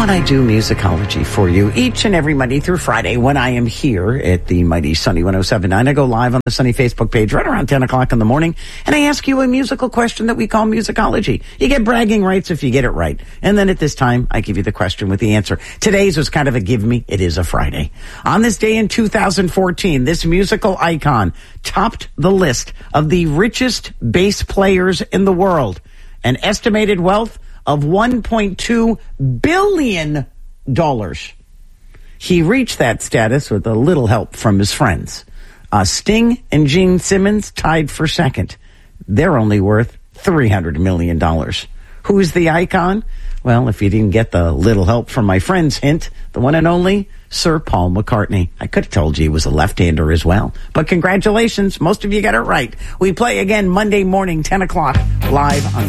and I do musicology for you each and every Monday through Friday when I am here at the mighty Sunny 107.9. I go live on the Sunny Facebook page right around 10 o'clock in the morning, and I ask you a musical question that we call musicology. You get bragging rights if you get it right. And then at this time, I give you the question with the answer. Today's was kind of a give me. It is a Friday. On this day in 2014, this musical icon topped the list of the richest bass players in the world. An estimated wealth of $1.2 billion. He reached that status with a little help from his friends. Sting and Gene Simmons tied for second. They're only worth $300 million. Who's the icon? Well, if you didn't get the little help from my friends hint, the one and only Sir Paul McCartney. I could have told you he was a left-hander as well. But congratulations, most of you got it right. We play again Monday morning, 10 o'clock, live on